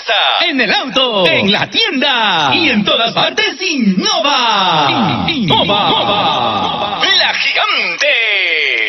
casa, en el auto, en la tienda y en todas partes. Innova. Innova. La Gigante.